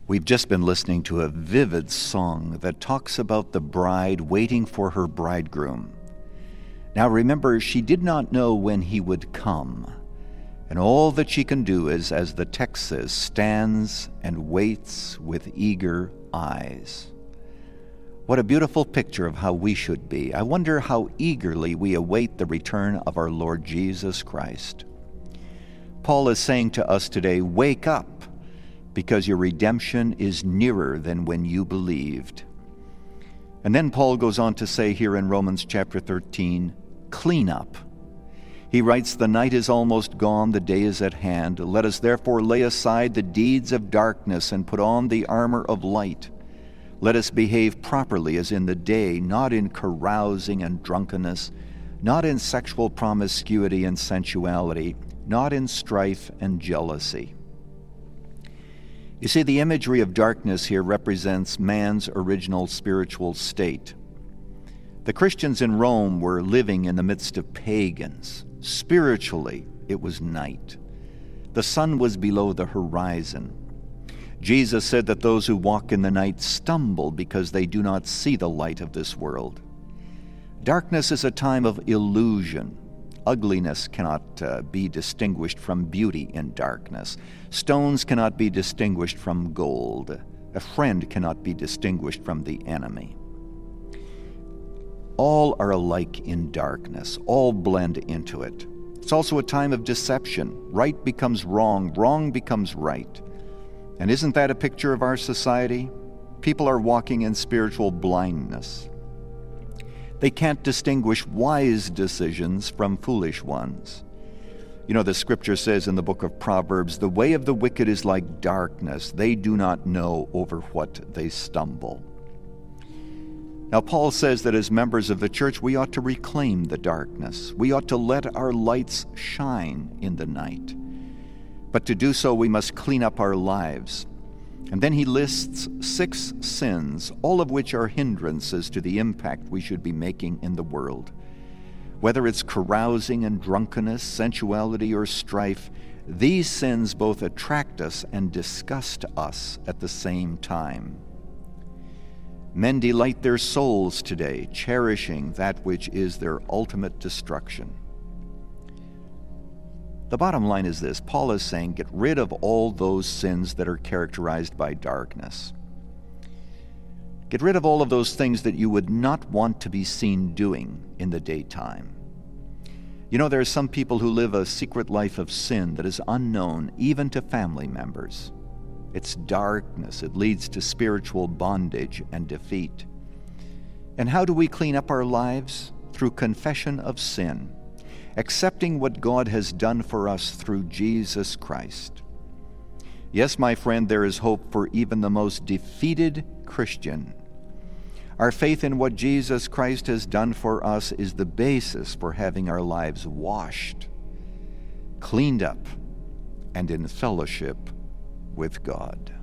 We've just been listening to a vivid song that talks about the bride waiting for her bridegroom. Now remember, she did not know when he would come, and all that she can do is, as the text says, stands and waits with eager eyes. What a beautiful picture of how we should be. I wonder how eagerly we await the return of our Lord Jesus Christ. Paul is saying to us today, wake up, because your redemption is nearer than when you believed. And then Paul goes on to say here in Romans chapter 13, clean up. He writes, the night is almost gone, the day is at hand. Let us therefore lay aside the deeds of darkness and put on the armor of light. Let us behave properly as in the day, not in carousing and drunkenness, not in sexual promiscuity and sensuality, not in strife and jealousy. You see, the imagery of darkness here represents man's original spiritual state. The Christians in Rome were living in the midst of pagans. Spiritually, it was night. The sun was below the horizon. Jesus said that those who walk in the night stumble because they do not see the light of this world. Darkness is a time of illusion. Ugliness cannot be distinguished from beauty in darkness. Stones cannot be distinguished from gold. A friend cannot be distinguished from the enemy. All are alike in darkness. All blend into it. It's also a time of deception. Right becomes wrong. Wrong becomes right. And isn't that a picture of our society? People are walking in spiritual blindness. They can't distinguish wise decisions from foolish ones. You know, the scripture says in the book of Proverbs, the way of the wicked is like darkness. They do not know over what they stumble. Now, Paul says that as members of the church, we ought to reclaim the darkness. We ought to let our lights shine in the night. But to do so, we must clean up our lives. And then he lists 6 sins, all of which are hindrances to the impact we should be making in the world. Whether it's carousing and drunkenness, sensuality, or strife, these sins both attract us and disgust us at the same time. Men delight their souls today, cherishing that which is their ultimate destruction. The bottom line is this. Paul is saying, get rid of all those sins that are characterized by darkness. Get rid of all of those things that you would not want to be seen doing in the daytime. You know, there are some people who live a secret life of sin that is unknown even to family members. It's darkness. It leads to spiritual bondage and defeat. And how do we clean up our lives? Through confession of sin. Accepting what God has done for us through Jesus Christ. Yes, my friend, there is hope for even the most defeated Christian. Our faith in what Jesus Christ has done for us is the basis for having our lives washed, cleaned up, and in fellowship with God.